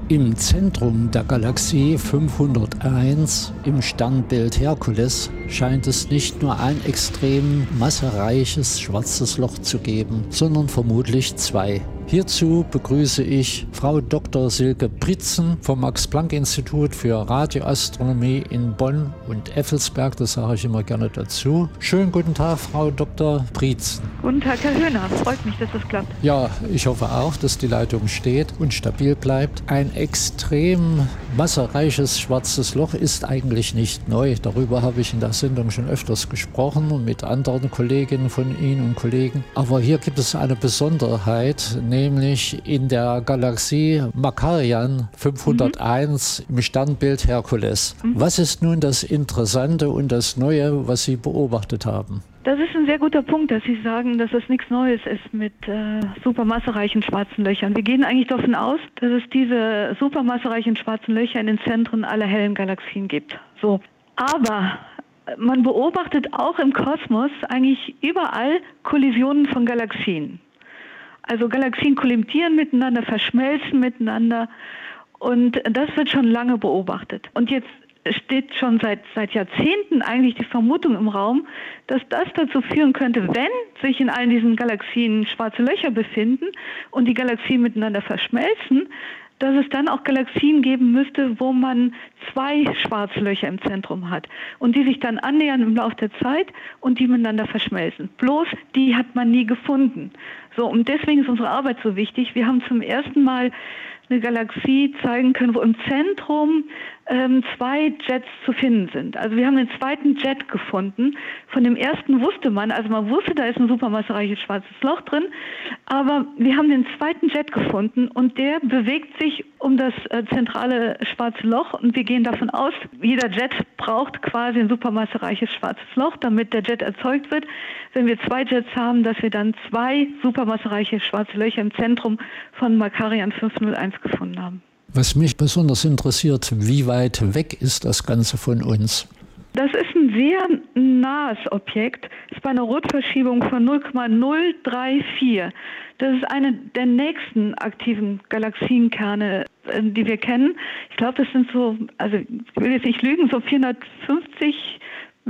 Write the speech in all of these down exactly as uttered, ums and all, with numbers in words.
Im Zentrum der Galaxie fünfhunderteins, im Sternbild Herkules, scheint es nicht nur ein extrem massereiches schwarzes Loch zu geben, sondern vermutlich zwei. Hierzu begrüße ich Frau Doktor Silke Pritzen vom Max-Planck-Institut für Radioastronomie in Bonn und Effelsberg, das sage ich immer gerne dazu. Schönen guten Tag, Frau Doktor Pritzen. Guten Tag, Herr Höhner. Freut mich, dass das klappt. Ja, ich hoffe auch, dass die Leitung steht und stabil bleibt. Ein extrem massereiches schwarzes Loch ist eigentlich nicht neu. Darüber habe ich in der Sendung schon öfters gesprochen und mit anderen Kolleginnen von Ihnen und Kollegen. Aber hier gibt es eine Besonderheit, nämlich in der Galaxie Makarian fünfhunderteins mhm. im Sternbild Herkules. Mhm. Was ist nun das Interessante und das Neue, was Sie beobachtet haben? Das ist ein sehr guter Punkt, dass Sie sagen, dass es nichts Neues ist mit äh, supermassereichen schwarzen Löchern. Wir gehen eigentlich davon aus, dass es diese supermassereichen schwarzen Löcher in den Zentren aller hellen Galaxien gibt. So. Aber man beobachtet auch im Kosmos eigentlich überall Kollisionen von Galaxien. Also Galaxien kollidieren miteinander, verschmelzen miteinander und das wird schon lange beobachtet. Und jetzt steht schon seit, seit Jahrzehnten eigentlich die Vermutung im Raum, dass das dazu führen könnte, wenn sich in allen diesen Galaxien schwarze Löcher befinden und die Galaxien miteinander verschmelzen, dass es dann auch Galaxien geben müsste, wo man zwei schwarze Löcher im Zentrum hat und die sich dann annähern im Laufe der Zeit und die miteinander verschmelzen. Bloß die hat man nie gefunden. So, und deswegen ist unsere Arbeit so wichtig. Wir haben zum ersten Mal eine Galaxie zeigen können, wo im Zentrum ähm, zwei Jets zu finden sind. Also wir haben den zweiten Jet gefunden. Von dem ersten wusste man, also man wusste, da ist ein supermassereiches schwarzes Loch drin, aber wir haben den zweiten Jet gefunden und der bewegt sich um das äh, zentrale schwarze Loch und wir gehen davon aus, jeder Jet braucht quasi ein supermassereiches schwarzes Loch, damit der Jet erzeugt wird. Wenn wir zwei Jets haben, dass wir dann zwei supermassereiche schwarze Löcher im Zentrum von Makarian fünfhunderteins gefunden haben. Was mich besonders interessiert, wie weit weg ist das Ganze von uns? Das ist ein sehr nahes Objekt. Das ist bei einer Rotverschiebung von null Komma null drei vier. Das ist eine der nächsten aktiven Galaxienkerne, die wir kennen. Ich glaube, das sind so, also ich will jetzt nicht lügen, so vierhundertfünfzig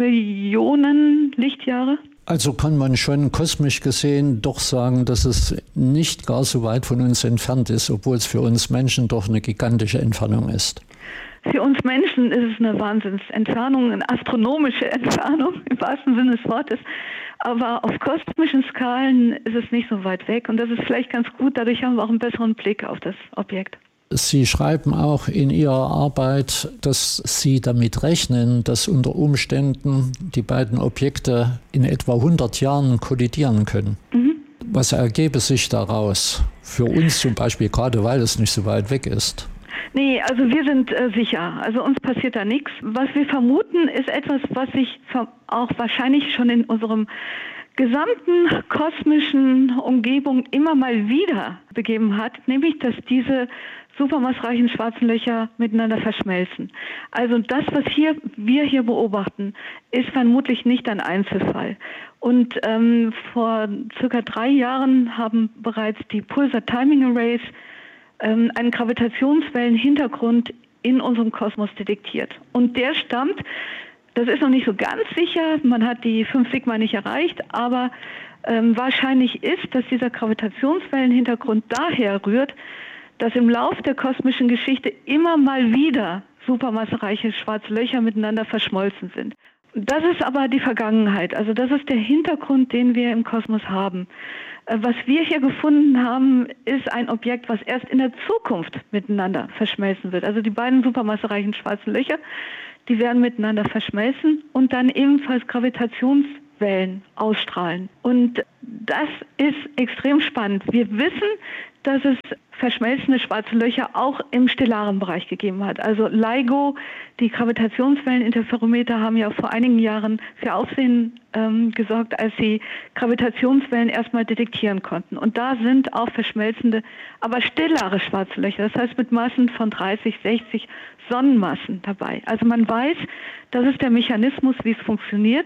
Millionen Lichtjahre. Also kann man schon kosmisch gesehen doch sagen, dass es nicht gar so weit von uns entfernt ist, obwohl es für uns Menschen doch eine gigantische Entfernung ist. Für uns Menschen ist es eine Wahnsinnsentfernung, eine astronomische Entfernung im wahrsten Sinne des Wortes. Aber auf kosmischen Skalen ist es nicht so weit weg und das ist vielleicht ganz gut, dadurch haben wir auch einen besseren Blick auf das Objekt. Sie schreiben auch in Ihrer Arbeit, dass Sie damit rechnen, dass unter Umständen die beiden Objekte in etwa hundert Jahren kollidieren können. Mhm. Was ergebe sich daraus? Für uns zum Beispiel, gerade weil es nicht so weit weg ist. Nee, also wir sind äh, sicher. Also uns passiert da nichts. Was wir vermuten, ist etwas, was sich auch wahrscheinlich schon in unserem gesamten kosmischen Umgebung immer mal wieder begeben hat, nämlich dass diese supermassereichen schwarzen Löcher miteinander verschmelzen. Also das, was hier, wir hier beobachten, ist vermutlich nicht ein Einzelfall. Und ähm, vor circa drei Jahren haben bereits die Pulsar Timing Arrays ähm, einen Gravitationswellenhintergrund in unserem Kosmos detektiert. Und der stammt, das ist noch nicht so ganz sicher, man hat die fünf Sigma nicht erreicht, aber ähm, wahrscheinlich ist, dass dieser Gravitationswellenhintergrund daher rührt, dass im Lauf der kosmischen Geschichte immer mal wieder supermassereiche schwarze Löcher miteinander verschmolzen sind. Das ist aber die Vergangenheit, also das ist der Hintergrund, den wir im Kosmos haben. Was wir hier gefunden haben, ist ein Objekt, was erst in der Zukunft miteinander verschmelzen wird. Also die beiden supermassereichen schwarzen Löcher, die werden miteinander verschmelzen und dann ebenfalls Gravitationswellen ausstrahlen. Und das ist extrem spannend. Wir wissen, dass es verschmelzende schwarze Löcher auch im stellaren Bereich gegeben hat. Also LIGO, die Gravitationswelleninterferometer, haben ja vor einigen Jahren für Aufsehen ähm, gesorgt, als sie Gravitationswellen erstmal detektieren konnten. Und da sind auch verschmelzende, aber stellare schwarze Löcher, das heißt mit Massen von dreißig, sechzig Sonnenmassen dabei. Also man weiß, das ist der Mechanismus, wie es funktioniert.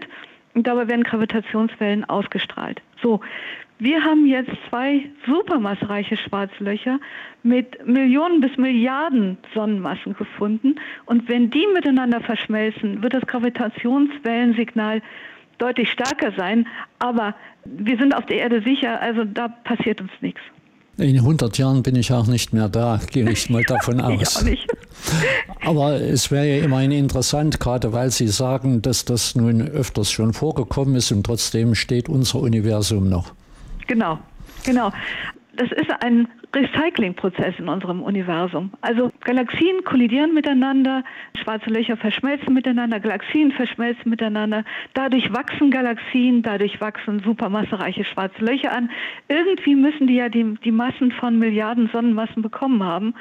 und dabei werden Gravitationswellen ausgestrahlt. So, wir haben jetzt zwei supermassereiche Schwarzlöcher mit Millionen bis Milliarden Sonnenmassen gefunden. Und wenn die miteinander verschmelzen, wird das Gravitationswellensignal deutlich stärker sein. Aber wir sind auf der Erde sicher, also da passiert uns nichts. In hundert Jahren bin ich auch nicht mehr da, gehe ich mal davon aus. Ich auch nicht. Aber es wäre ja immerhin interessant, gerade weil Sie sagen, dass das nun öfters schon vorgekommen ist und trotzdem steht unser Universum noch. Genau, genau. Das ist ein Recyclingprozess in unserem Universum. Also Galaxien kollidieren miteinander, schwarze Löcher verschmelzen miteinander, Galaxien verschmelzen miteinander. Dadurch wachsen Galaxien, dadurch wachsen supermassereiche schwarze Löcher an. Irgendwie müssen die ja die, die Massen von Milliarden Sonnenmassen bekommen haben.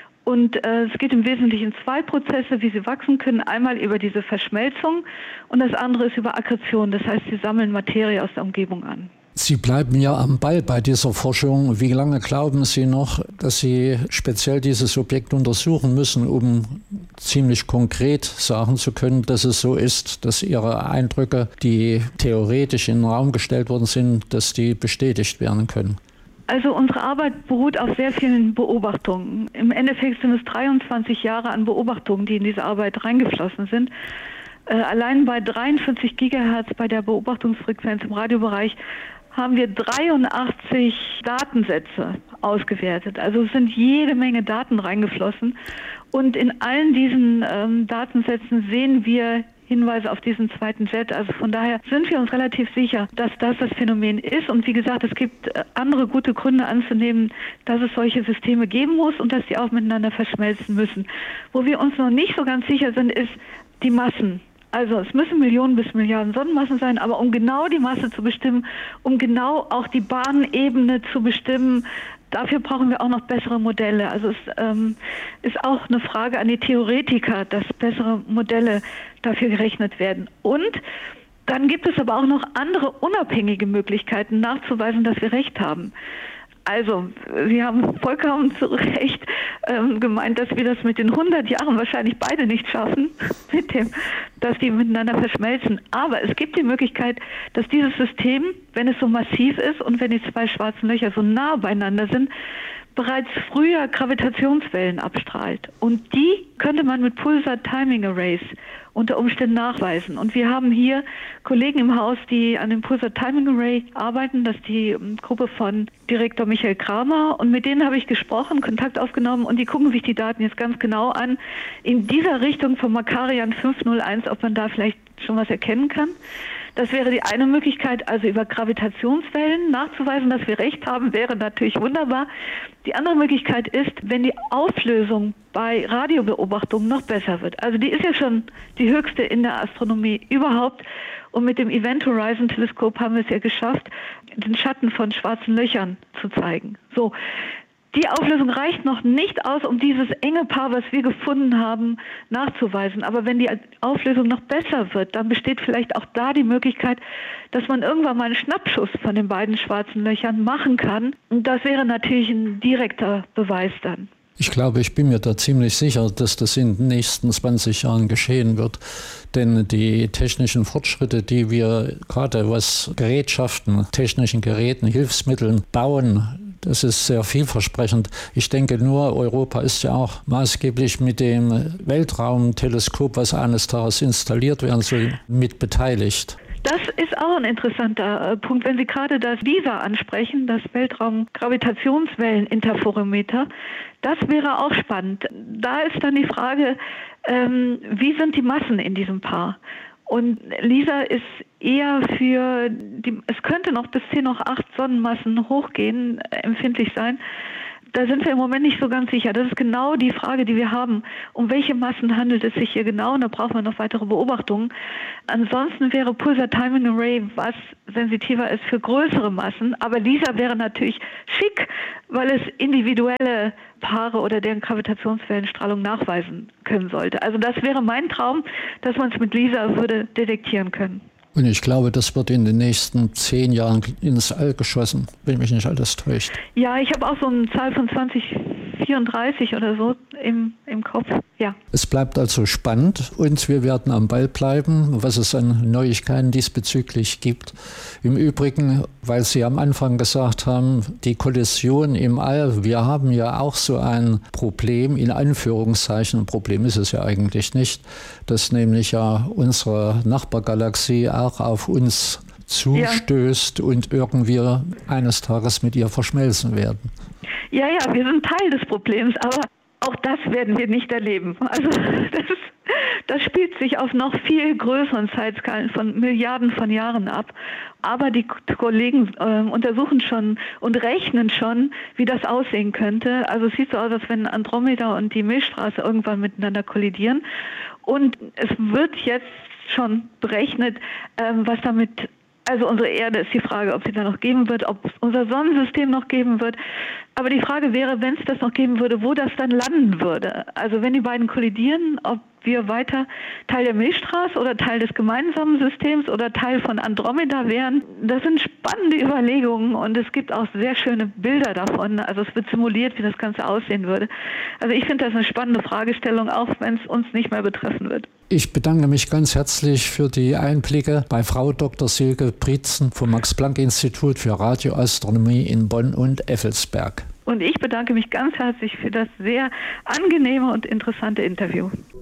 Und äh, es geht im Wesentlichen zwei Prozesse, wie sie wachsen können. Einmal über diese Verschmelzung und das andere ist über Akkretion. Das heißt, sie sammeln Materie aus der Umgebung an. Sie bleiben ja am Ball bei dieser Forschung. Wie lange glauben Sie noch, dass Sie speziell dieses Objekt untersuchen müssen, um ziemlich konkret sagen zu können, dass es so ist, dass Ihre Eindrücke, die theoretisch in den Raum gestellt worden sind, dass die bestätigt werden können? Also unsere Arbeit beruht auf sehr vielen Beobachtungen. Im Endeffekt sind es dreiundzwanzig Jahre an Beobachtungen, die in diese Arbeit reingeflossen sind. Äh, allein bei dreiundvierzig Gigahertz bei der Beobachtungsfrequenz im Radiobereich haben wir dreiundachtzig Datensätze ausgewertet. Also es sind jede Menge Daten reingeflossen. Und in allen diesen ähm, Datensätzen sehen wir Hinweise auf diesen zweiten Jet. Also von daher sind wir uns relativ sicher, dass das das Phänomen ist. Und wie gesagt, es gibt andere gute Gründe anzunehmen, dass es solche Systeme geben muss und dass die auch miteinander verschmelzen müssen. Wo wir uns noch nicht so ganz sicher sind, ist die Massen. Also es müssen Millionen bis Milliarden Sonnenmassen sein, aber um genau die Masse zu bestimmen, um genau auch die Bahnebene zu bestimmen, dafür brauchen wir auch noch bessere Modelle. Also es ähm, ist auch eine Frage an die Theoretiker, dass bessere Modelle dafür gerechnet werden. Und dann gibt es aber auch noch andere unabhängige Möglichkeiten nachzuweisen, dass wir recht haben. Also, Sie haben vollkommen zu Recht ähm, gemeint, dass wir das mit den hundert Jahren wahrscheinlich beide nicht schaffen, mit dem, dass die miteinander verschmelzen. Aber es gibt die Möglichkeit, dass dieses System, wenn es so massiv ist und wenn die zwei schwarzen Löcher so nah beieinander sind, bereits früher Gravitationswellen abstrahlt. Und die könnte man mit Pulsar Timing Arrays unter Umständen nachweisen. Und wir haben hier Kollegen im Haus, die an dem Pulsar Timing Array arbeiten. Das ist die Gruppe von Direktor Michael Kramer. Und mit denen habe ich gesprochen, Kontakt aufgenommen und die gucken sich die Daten jetzt ganz genau an. In dieser Richtung von Makarian fünf null eins, ob man da vielleicht schon was erkennen kann. Das wäre die eine Möglichkeit, also über Gravitationswellen nachzuweisen, dass wir recht haben, wäre natürlich wunderbar. Die andere Möglichkeit ist, wenn die Auflösung bei Radiobeobachtungen noch besser wird. Also die ist ja schon die höchste in der Astronomie überhaupt. Und mit dem Event Horizon Teleskop haben wir es ja geschafft, den Schatten von schwarzen Löchern zu zeigen. So. Die Auflösung reicht noch nicht aus, um dieses enge Paar, was wir gefunden haben, nachzuweisen. Aber wenn die Auflösung noch besser wird, dann besteht vielleicht auch da die Möglichkeit, dass man irgendwann mal einen Schnappschuss von den beiden schwarzen Löchern machen kann. Und das wäre natürlich ein direkter Beweis dann. Ich glaube, ich bin mir da ziemlich sicher, dass das in den nächsten zwanzig Jahren geschehen wird. Denn die technischen Fortschritte, die wir gerade was Gerätschaften, technischen Geräten, Hilfsmitteln bauen, das ist sehr vielversprechend. Ich denke nur, Europa ist ja auch maßgeblich mit dem Weltraumteleskop, was eines Tages installiert werden soll, mit beteiligt. Das ist auch ein interessanter äh, Punkt, wenn Sie gerade das LISA ansprechen, das Weltraum-Gravitationswellen-Interferometer. Das wäre auch spannend. Da ist dann die Frage, ähm, wie sind die Massen in diesem Paar? Und LISA ist eher für, die, es könnte noch bis zehn hoch acht Sonnenmassen hochgehen, äh, empfindlich sein. Da sind wir im Moment nicht so ganz sicher. Das ist genau die Frage, die wir haben. Um welche Massen handelt es sich hier genau? Und da brauchen wir noch weitere Beobachtungen. Ansonsten wäre Pulsar Timing Array, was sensitiver ist für größere Massen. Aber LISA wäre natürlich schick, weil es individuelle Paare oder deren Gravitationswellenstrahlung nachweisen können sollte. Also das wäre mein Traum, dass man es mit LISA würde detektieren können. Und ich glaube, das wird in den nächsten zehn Jahren ins All geschossen, wenn mich nicht alles täuscht. Ja, ich habe auch so eine Zahl von zwanzig vierunddreißig oder so im, im Kopf. Ja. Es bleibt also spannend und wir werden am Ball bleiben, was es an Neuigkeiten diesbezüglich gibt. Im Übrigen, weil Sie am Anfang gesagt haben, die Kollision im All, wir haben ja auch so ein Problem, in Anführungszeichen, ein Problem ist es ja eigentlich nicht, dass nämlich ja unsere Nachbargalaxie auch auf uns zustößt ja. und irgendwie eines Tages mit ihr verschmelzen werden. Ja, ja, wir sind Teil des Problems, aber auch das werden wir nicht erleben. Also das, das spielt sich auf noch viel größeren Zeitskalen von Milliarden von Jahren ab. Aber die Kollegen äh, untersuchen schon und rechnen schon, wie das aussehen könnte. Also es sieht so aus, als wenn Andromeda und die Milchstraße irgendwann miteinander kollidieren. Und es wird jetzt schon berechnet, äh, was damit... Also unsere Erde ist die Frage, ob sie da noch geben wird, ob es unser Sonnensystem noch geben wird. Aber die Frage wäre, wenn es das noch geben würde, wo das dann landen würde. Also wenn die beiden kollidieren, ob wir weiter Teil der Milchstraße oder Teil des gemeinsamen Systems oder Teil von Andromeda wären. Das sind spannende Überlegungen und es gibt auch sehr schöne Bilder davon. Also es wird simuliert, wie das Ganze aussehen würde. Also ich finde das eine spannende Fragestellung, auch wenn es uns nicht mehr betreffen wird. Ich bedanke mich ganz herzlich für die Einblicke bei Frau Doktor Silke Prietzen vom Max-Planck-Institut für Radioastronomie in Bonn und Effelsberg. Und ich bedanke mich ganz herzlich für das sehr angenehme und interessante Interview.